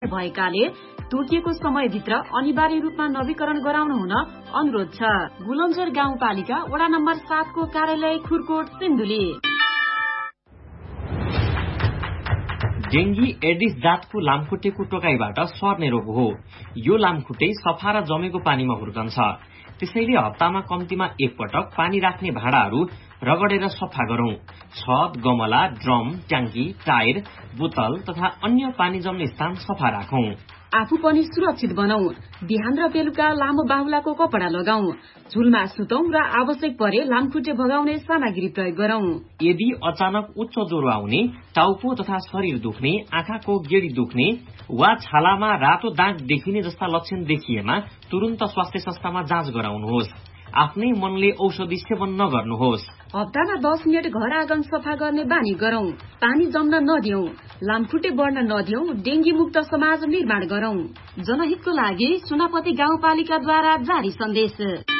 भएकाले तोकिएको समयभित्र अनिवार्य रूपमा नवीकरण गराउन हुन अनुरोध छ। गुलन्जर गाउँपालिका वडा नम्बर 7 को कार्यालय खुरकोट सिन्धुली। डेंगी एडिस जातको लामखुट्टेको टोकाइबाट सर्ने रोग हो। यो लामखुट्टे सफा र जमेको पानीमा हुर्कन्छ। त्यसैले हप्तामा कम्तीमा एक पटक पानी राख्ने भाँडाहरू रगडेर सफा गरौं। छत, गमला, ड्रम, ट्याङ्की, टायर, बोतल तथा अन्य पानी जम्ने स्थान सफा राखौं। आफू पनि सुरक्षित बनाऊ। बिहान र बेलुका लामो बाहुलाको कपडा लगाऊ। झुलमा सुतौं र आवश्यक परे लामखुट्टे भगाउने सामग्री प्रयोग गरौं। यदि अचानक उच्च ज्वरो आउने, टाउको तथा शरीर दुख्ने, आँखाको गेडी दुख्ने वा छालामा रातो दाग देखिने जस्ता लक्षण देखिएमा तुरन्त स्वास्थ्य संस्थामा जाँच गराउनुहोस्। आफ्नै मनले औषधि सेवन नगर्नुहोस्। हप्तामा 10 मिनट घर आँगन सफा गर्ने बानी गरौं। पानी जम्न नदियौं। लामखुट्टे बढ्न नदियौं। डेंगी मुक्त समाज निर्माण गरौं। जनहितको लागि सुनापति गाउँपालिकाद्वारा जारी सन्देश।